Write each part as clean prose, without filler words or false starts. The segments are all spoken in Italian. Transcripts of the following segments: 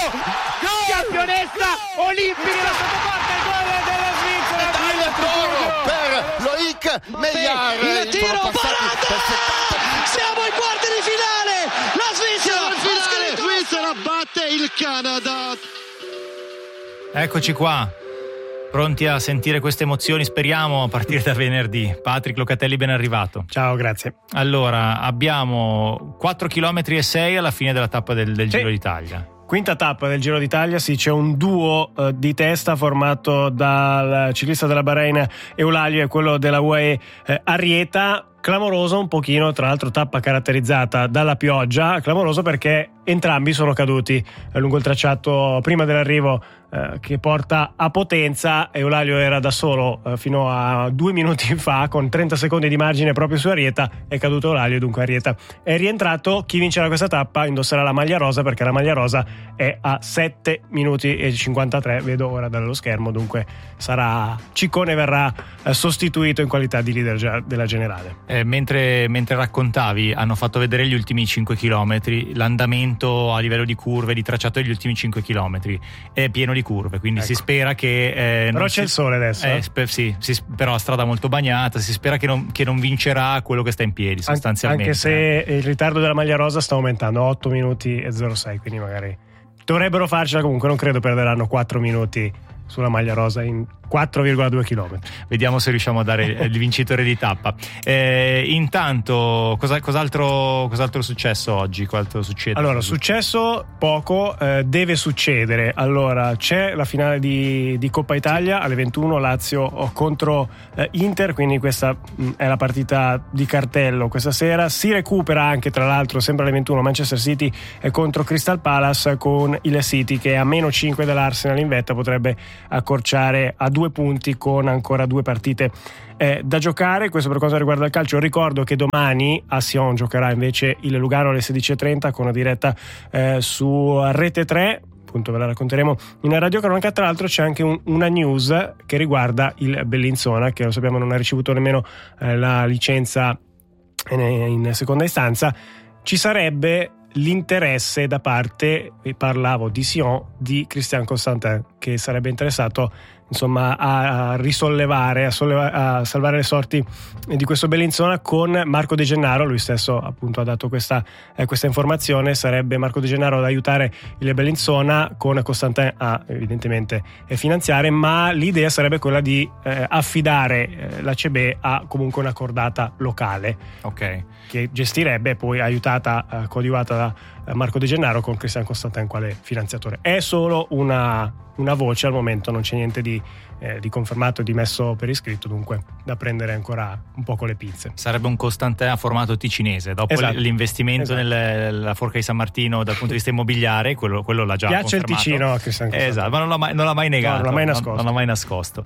Campionessa olimpica da sottoporta, il gol della Svizzera. Per Loïc Meillard. Il tiro, parata! Siamo ai quarti di finale. La Svizzera batte il Canada. Eccoci qua, pronti a sentire queste emozioni, speriamo, a partire da venerdì. Patrick Locatelli, ben arrivato. Ciao, grazie. Allora, abbiamo 4,6 km alla fine della tappa del Giro d'Italia. Quinta tappa del Giro d'Italia, sì, c'è un duo di testa formato dal ciclista della Bahrain Eulalia e quello della UAE Arrieta. Clamoroso un pochino, tra l'altro tappa caratterizzata dalla pioggia, clamoroso perché entrambi sono caduti lungo il tracciato prima dell'arrivo che porta a Potenza. Eulalio era da solo fino a 2 minuti fa, con 30 secondi di margine proprio su Arrieta, è caduto Eulalio, dunque Arrieta è rientrato. Chi vincerà questa tappa indosserà la maglia rosa, perché la maglia rosa è a 7 minuti e 53, vedo ora dallo schermo, dunque Ciccone verrà sostituito in qualità di leader della generale. Mentre raccontavi, hanno fatto vedere gli ultimi 5 km, l'andamento a livello di curve, di tracciato degli ultimi 5 km è pieno di curve, quindi ecco, si spera che però c'è il sole adesso sì, però strada molto bagnata, si spera che non vincerà quello che sta in piedi sostanzialmente, anche se il ritardo della maglia rosa sta aumentando, 8 minuti e 06, quindi magari dovrebbero farcela. Comunque non credo perderanno 4 minuti sulla maglia rosa in 4,2 km. Vediamo se riusciamo a dare il vincitore di tappa. Intanto cos'altro è successo oggi? Quanto succede? Allora, successo poco, deve succedere. Allora, c'è la finale di Coppa Italia alle 21, Lazio contro Inter, quindi questa è la partita di cartello questa sera. Si recupera anche, tra l'altro, sempre alle 21, Manchester City contro Crystal Palace, con il City che a meno 5 dell'Arsenal in vetta potrebbe accorciare a 2 punti con ancora 2 partite da giocare. Questo per quanto riguarda il calcio. Ricordo che domani a Sion giocherà invece il Lugano alle 16:30 con una diretta su Rete 3, appunto ve la racconteremo in radiocronaca. Tra l'altro c'è anche una news che riguarda il Bellinzona, che lo sappiamo non ha ricevuto nemmeno la licenza in seconda istanza. Ci sarebbe l'interesse da parte, parlavo di Sion, di Christian Constantin, che sarebbe interessato insomma a risollevare, a salvare le sorti di questo Bellinzona con Marco De Gennaro. Lui stesso appunto ha dato questa informazione. Sarebbe Marco De Gennaro ad aiutare il Bellinzona, con Constantin a evidentemente finanziare, ma l'idea sarebbe quella di affidare la CB a comunque una cordata locale, okay, che gestirebbe, poi aiutata, coadiuvata da Marco De Gennaro, con Christian Constantin quale finanziatore. È solo una voce al momento, non c'è niente di confermato, di messo per iscritto, dunque da prendere ancora un po' con le pinze. Sarebbe un Constantin a formato ticinese, dopo l'investimento nella Forca di San Martino dal punto di vista immobiliare, quello l'ha già piace confermato. Il Ticino a Cristian Constantin. Esatto, ma non l'ha mai negato, non l'ha mai nascosto.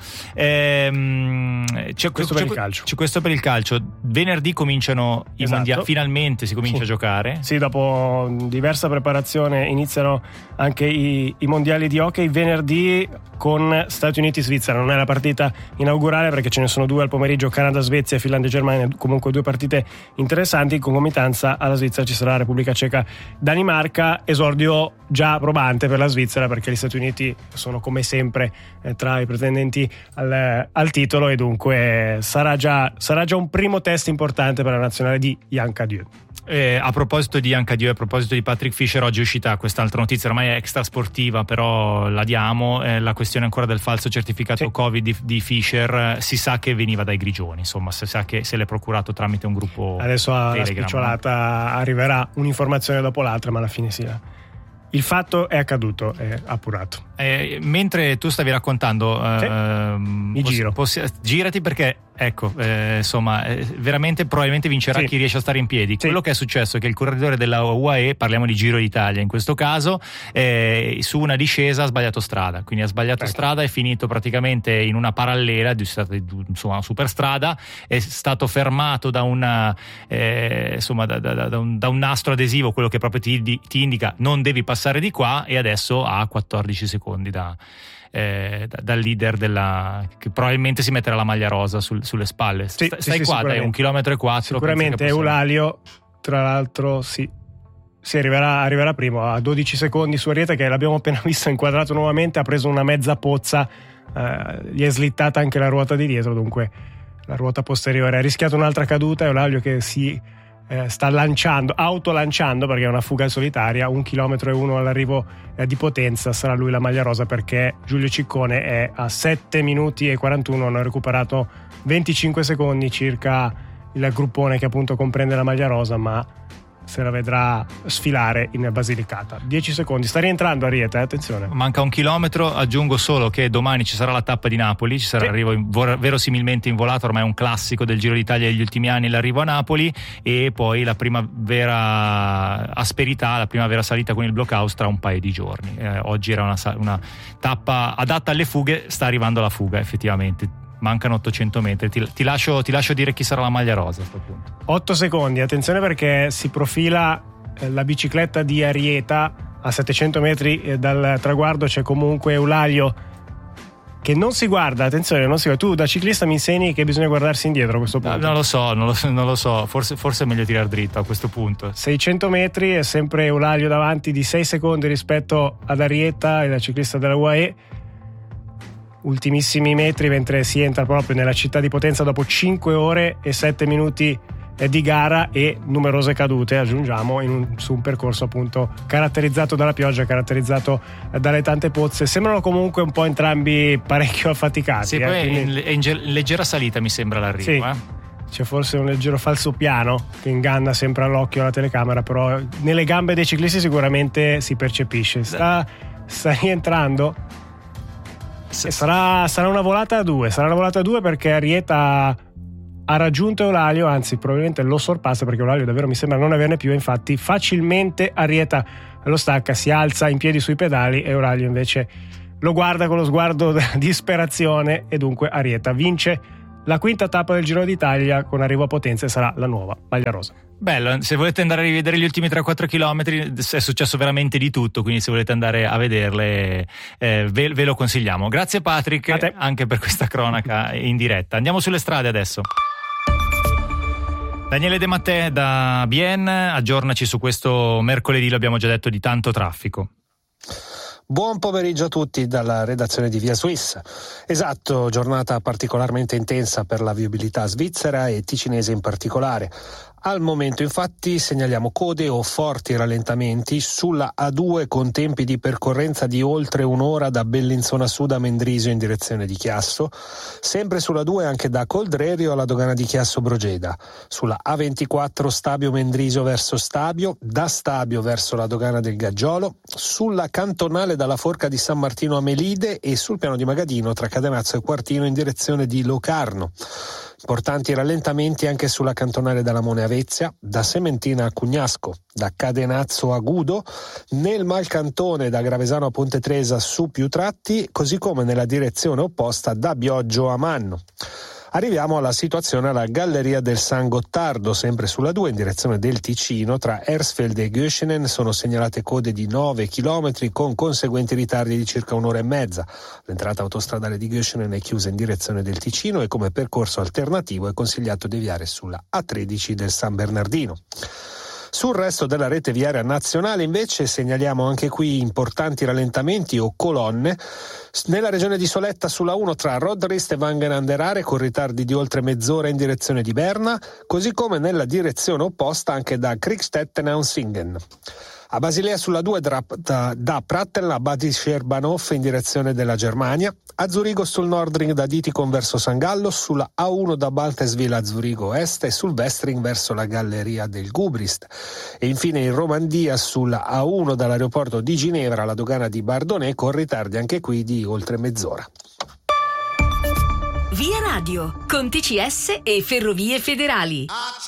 C'è questo per il calcio. Venerdì cominciano i mondiali, finalmente si comincia a giocare. Sì, dopo diversa preparazione iniziano anche i mondiali di hockey venerdì con Stati Uniti-Svizzera. Non è la partita inaugurale perché ce ne sono 2 al pomeriggio, Canada-Svezia e Finlandia-Germania, comunque 2 partite interessanti. In concomitanza alla Svizzera ci sarà la Repubblica Ceca-Danimarca, esordio già probante per la Svizzera perché gli Stati Uniti sono come sempre tra i pretendenti al titolo, e dunque sarà già un primo test importante per la nazionale di Yann Cadieux. A proposito di Yann Cadieux, a proposito di Patrick Fischer, oggi è uscita quest'altra notizia, ormai è extra sportiva, però la diamo, la questione ancora del falso certificato Covid di Fischer. Si sa che veniva dai Grigioni, insomma, si sa che se l'è procurato tramite un gruppo adesso Telegram. Alla spicciolata arriverà un'informazione dopo l'altra, ma alla fine il fatto è accaduto, è appurato. Mentre tu stavi raccontando, mi giro. Girati, perché ecco, veramente probabilmente vincerà chi riesce a stare in piedi. Quello che è successo è che il corridore della UAE, parliamo di Giro d'Italia in questo caso, su una discesa ha sbagliato strada, quindi ha sbagliato strada, è finito praticamente in una parallela, insomma una superstrada, è stato fermato da da un nastro adesivo, quello che proprio ti indica non devi passare di qua, e adesso ha 14 secondi dal leader che probabilmente si metterà la maglia rosa sulle spalle. Stai qua, dai, 1,4 km. Sicuramente Eulalio, tra l'altro, sì. Sì, arriverà primo a 12 secondi su Arrieta, che l'abbiamo appena visto inquadrato nuovamente, ha preso una mezza pozza, gli è slittata anche la ruota di dietro, dunque la ruota posteriore ha rischiato un'altra caduta. E Eulalia che si sta autolanciando, perché è una fuga solitaria, 1 chilometro e 1 all'arrivo di Potenza. Sarà lui la maglia rosa, perché Giulio Ciccone è a 7 minuti e 41, hanno recuperato 25 secondi circa il gruppone che appunto comprende la maglia rosa, ma se la vedrà sfilare in Basilicata. 10 secondi, sta rientrando Arrieta, attenzione. Manca 1 chilometro, aggiungo solo che domani ci sarà la tappa di Napoli, ci sarà l'arrivo verosimilmente in volata, ormai è un classico del Giro d'Italia degli ultimi anni, l'arrivo a Napoli, e poi la prima vera asperità, la prima vera salita con il blockhouse tra un paio di giorni. Oggi era una tappa adatta alle fughe, sta arrivando la fuga effettivamente. Mancano 800 metri, ti lascio dire chi sarà la maglia rosa a questo punto. 8 secondi, attenzione, perché si profila la bicicletta di Arrieta. A 700 metri dal traguardo c'è comunque Eulalia che non si guarda, attenzione, non si guarda. Tu da ciclista mi insegni che bisogna guardarsi indietro a questo punto. Non lo so, forse è meglio tirare dritto a questo punto. 600 metri è sempre Eulalia davanti di 6 secondi rispetto ad Arrieta e la ciclista della UAE. Ultimissimi metri mentre si entra proprio nella città di Potenza dopo 5 ore e 7 minuti di gara e numerose cadute, aggiungiamo, su un percorso appunto caratterizzato dalla pioggia, caratterizzato dalle tante pozze. Sembrano comunque un po' entrambi parecchio affaticati. Sì, poi quindi è in leggera salita mi sembra l'arrivo. Sì. C'è forse un leggero falsopiano che inganna sempre all'occhio alla telecamera, però nelle gambe dei ciclisti sicuramente si percepisce. Sta rientrando. Sarà una volata a due, perché Arrieta ha raggiunto Eulalia, anzi probabilmente lo sorpassa, perché Eulalia davvero mi sembra non averne più. Infatti facilmente Arrieta lo stacca, si alza in piedi sui pedali, e Eulalia invece lo guarda con lo sguardo di disperazione, e dunque Arrieta vince la quinta tappa del Giro d'Italia con arrivo a Potenza e sarà la nuova maglia rosa. Bello, se volete andare a rivedere gli ultimi 3-4 chilometri è successo veramente di tutto, quindi se volete andare a vederle ve lo consigliamo. Grazie Patrick anche per questa cronaca in diretta. Andiamo sulle strade adesso. Daniele De Mattè da Bienne, aggiornaci su questo mercoledì, lo abbiamo già detto, di tanto traffico. Buon pomeriggio a tutti dalla redazione di Via Swiss. Esatto, giornata particolarmente intensa per la viabilità svizzera e ticinese in particolare. Al momento infatti segnaliamo code o forti rallentamenti sulla A2 con tempi di percorrenza di oltre un'ora da Bellinzona Sud a Mendrisio in direzione di Chiasso, sempre sulla 2 anche da Coldrerio alla dogana di Chiasso Brogeda, sulla A24 Stabio Mendrisio verso Stabio, da Stabio verso la dogana del Gaggiolo, sulla cantonale dalla Forca di San Martino a Melide e sul piano di Magadino tra Cadenazzo e Quartino in direzione di Locarno. Importanti rallentamenti anche sulla cantonale da Lamone a Vezia, da Sementina a Cugnasco, da Cadenazzo a Gudo, nel Malcantone da Gravesano a Ponte Tresa su più tratti, così come nella direzione opposta da Bioggio a Manno. Arriviamo alla situazione alla Galleria del San Gottardo, sempre sulla 2 in direzione del Ticino, tra Hersfeld e Göschenen sono segnalate code di 9 km con conseguenti ritardi di circa un'ora e mezza. L'entrata autostradale di Göschenen è chiusa in direzione del Ticino e come percorso alternativo è consigliato deviare sulla A13 del San Bernardino. Sul resto della rete viaria nazionale invece segnaliamo anche qui importanti rallentamenti o colonne. Nella regione di Soletta sulla 1 tra Rodrist e Wangen-Anderare con ritardi di oltre mezz'ora in direzione di Berna, così come nella direzione opposta anche da Kriegstetten a Unsingen. A Basilea sulla 2 da Pratteln a Bad Scherbanow in direzione della Germania, a Zurigo sul Nordring da Dietikon verso San Gallo, sulla A1 da Baltesville a Zurigo Est e sul Westring verso la Galleria del Gubrist. E infine in Romandia sulla A1 dall'aeroporto di Ginevra alla dogana di Bardonnet con ritardi anche qui di oltre mezz'ora. Via Radio con TCS e Ferrovie Federali.